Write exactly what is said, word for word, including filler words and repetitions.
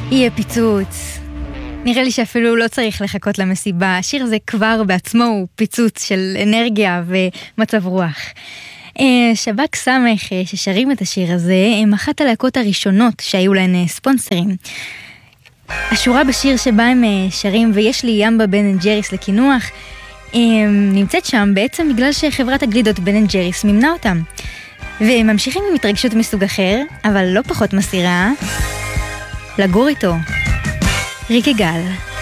יהיה פיצוץ. נראה לי שאפילו לא צריך לחכות למסיבה. השיר הזה כבר בעצמו הוא פיצוץ של אנרגיה ומצב רוח. שבק סמך ששרים את השיר הזה הם אחת הלהקות הראשונות שהיו להן ספונסרים. השורה בשיר שבה הם שרים ויש לי ימבה בן אנד ג'ריס לקינוח נמצאת שם בעצם בגלל שחברת הגלידות בן אנד ג'ריס מימנה אותם. וממשיכים עם התרגשות מסוג אחר, אבל לא פחות מסירה, לגור איתו. ריקי גל.